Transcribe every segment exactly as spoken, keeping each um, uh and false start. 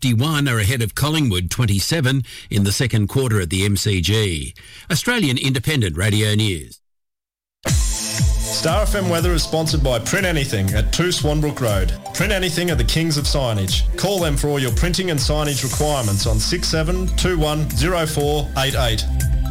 fifty-one are ahead of Collingwood twenty-seven in the second quarter at the M C G. Australian Independent Radio News. Star F M weather is sponsored by Print Anything at two Swanbrook Road. Print Anything are the kings of signage. Call them for all your printing and signage requirements on six seven two one zero four eight eight.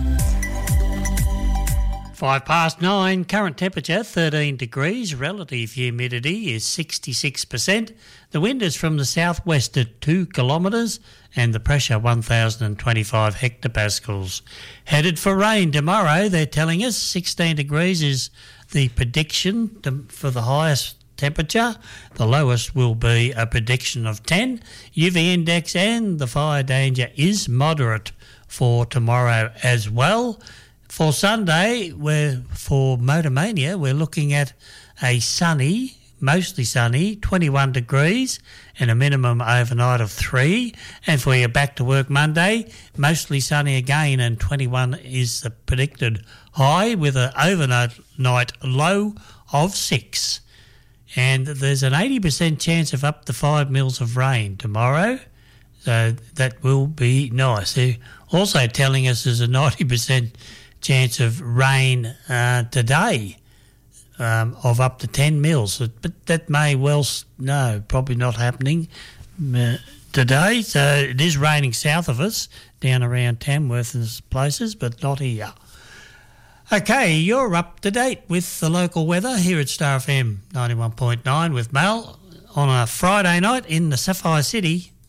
Five past nine, current temperature thirteen degrees, relative humidity is sixty-six percent. The wind is from the southwest at two kilometres and the pressure one thousand twenty-five hectopascals. Headed for rain tomorrow, they're telling us. sixteen degrees is the prediction for the highest temperature. The lowest will be a prediction of ten. U V index and the fire danger is moderate for tomorrow as well. For Sunday, we're, for Motormania, we're looking at a sunny, mostly sunny, twenty-one degrees and a minimum overnight of three. And for your back to work Monday, mostly sunny again and twenty-one is the predicted high with an overnight low of six. And there's an eighty percent chance of up to five mils of rain tomorrow. So that will be nice. They're also telling us there's a ninety percent chance of rain uh, today um, of up to ten mils. But that may well, no, probably not happening uh, today. So it is raining south of us, down around Tamworth and places, but not here. Okay, you're up to date with the local weather here at Star F M ninety-one point nine with Mel on a Friday night in the Sapphire City.